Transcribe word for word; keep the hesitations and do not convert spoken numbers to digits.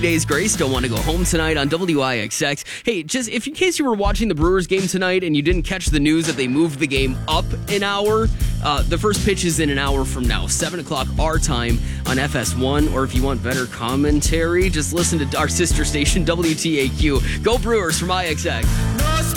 days grace. Don't want to go home tonight on W I X X. Hey, just if in case you were watching the Brewers game tonight and you didn't catch the news that they moved the game up an hour, uh, the first pitch is in an hour from now, seven o'clock our time on F S one. Or if you want better commentary, just listen to our sister station, W T A Q. Go Brewers from I X X.